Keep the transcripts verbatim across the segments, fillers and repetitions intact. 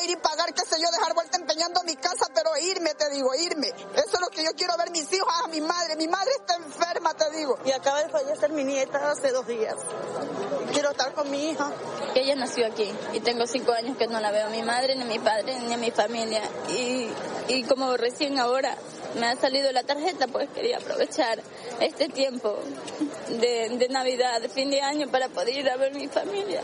ir y pagar, qué sé yo, dejar vuelta empeñando mi casa, pero irme, te digo, irme. Eso es lo que yo quiero ver, mis hijos, a mi madre. Mi madre está enferma, te digo. Y acaba de fallecer mi nieta hace dos días. Quiero estar con mi hija. Ella nació aquí y tengo cinco años que no la veo a mi madre, ni a mi padre, ni a mi familia. Y, y como recién ahora me ha salido la tarjeta, pues quería aprovechar este tiempo de, de Navidad, de fin de año, para poder ir a ver a mi familia.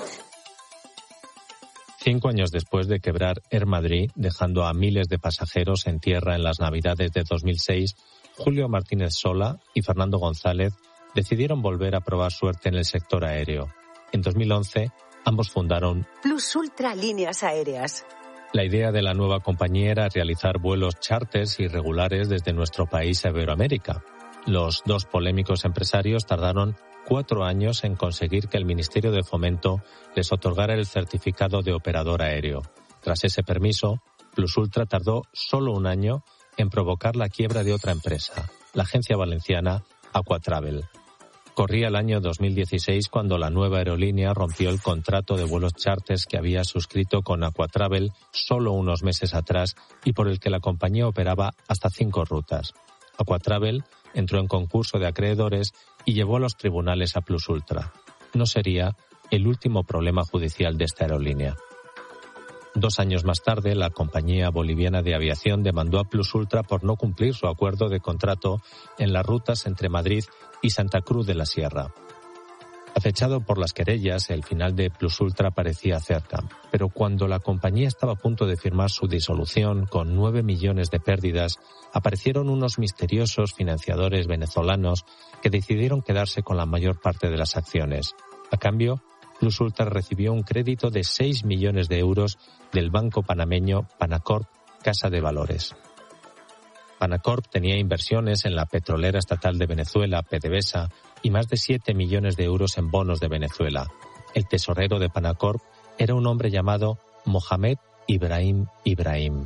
Cinco años después de quebrar Air Madrid, dejando a miles de pasajeros en tierra en las Navidades de dos mil seis, Julio Martínez Sola y Fernando González decidieron volver a probar suerte en el sector aéreo. En dos mil once, ambos fundaron Plus Ultra Líneas Aéreas. La idea de la nueva compañía era realizar vuelos charters irregulares desde nuestro país a Iberoamérica. Los dos polémicos empresarios tardaron cuatro años en conseguir que el Ministerio de Fomento les otorgara el certificado de operador aéreo. Tras ese permiso, Plus Ultra tardó solo un año en provocar la quiebra de otra empresa, la agencia valenciana Aquatravel. Corría el año dos mil dieciséis cuando la nueva aerolínea rompió el contrato de vuelos charters que había suscrito con Aquatravel solo unos meses atrás y por el que la compañía operaba hasta cinco rutas. Aquatravel entró en concurso de acreedores y llevó a los tribunales a Plus Ultra. No sería el último problema judicial de esta aerolínea. Dos años más tarde, la compañía boliviana de aviación demandó a Plus Ultra por no cumplir su acuerdo de contrato en las rutas entre Madrid y Santa Cruz de la Sierra. Acechado por las querellas, el final de Plus Ultra parecía cerca, pero cuando la compañía estaba a punto de firmar su disolución con nueve millones de pérdidas, aparecieron unos misteriosos financiadores venezolanos que decidieron quedarse con la mayor parte de las acciones. A cambio, Plus Ultra recibió un crédito de seis millones de euros del banco panameño Panacorp Casa de Valores. Panacorp tenía inversiones en la petrolera estatal de Venezuela, PDVSA, y más de siete millones de euros en bonos de Venezuela. El tesorero de Panacorp era un hombre llamado Mohamed Ibrahim Ibrahim.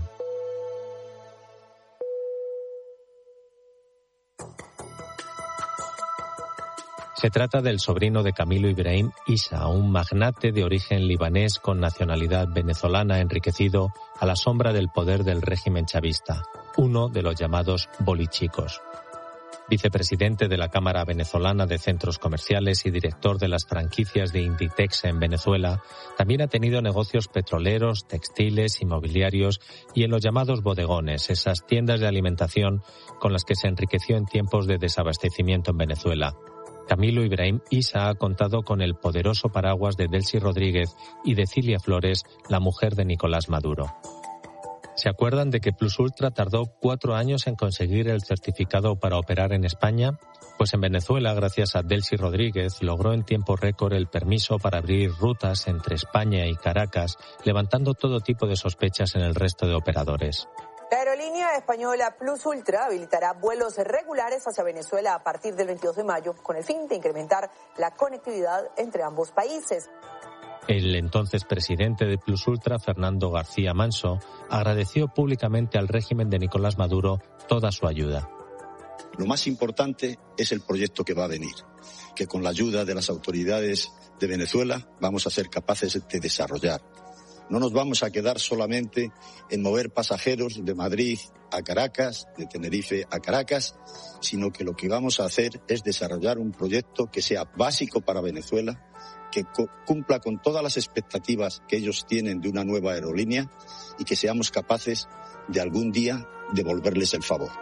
Se trata del sobrino de Camilo Ibrahim Issa, un magnate de origen libanés con nacionalidad venezolana enriquecido a la sombra del poder del régimen chavista, uno de los llamados bolichicos. Vicepresidente de la Cámara Venezolana de Centros Comerciales y director de las franquicias de Inditex en Venezuela, también ha tenido negocios petroleros, textiles, inmobiliarios y en los llamados bodegones, esas tiendas de alimentación con las que se enriqueció en tiempos de desabastecimiento en Venezuela. Camilo Ibrahim Issa ha contado con el poderoso paraguas de Delcy Rodríguez y de Cilia Flores, la mujer de Nicolás Maduro. ¿Se acuerdan de que Plus Ultra tardó cuatro años en conseguir el certificado para operar en España? Pues en Venezuela, gracias a Delcy Rodríguez, logró en tiempo récord el permiso para abrir rutas entre España y Caracas, levantando todo tipo de sospechas en el resto de operadores. La aerolínea española Plus Ultra habilitará vuelos regulares hacia Venezuela a partir del veintidós de mayo con el fin de incrementar la conectividad entre ambos países. El entonces presidente de Plus Ultra, Fernando García Manso, agradeció públicamente al régimen de Nicolás Maduro toda su ayuda. Lo más importante es el proyecto que va a venir, que con la ayuda de las autoridades de Venezuela vamos a ser capaces de desarrollar. No nos vamos a quedar solamente en mover pasajeros de Madrid a Caracas, de Tenerife a Caracas, sino que lo que vamos a hacer es desarrollar un proyecto que sea básico para Venezuela, que cumpla con todas las expectativas que ellos tienen de una nueva aerolínea y que seamos capaces de algún día devolverles el favor.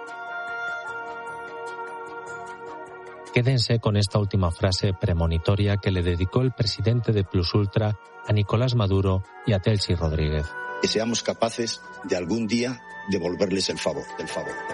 Quédense con esta última frase premonitoria que le dedicó el presidente de Plus Ultra a Nicolás Maduro y a Delcy Rodríguez. Que seamos capaces de algún día devolverles el favor, el favor.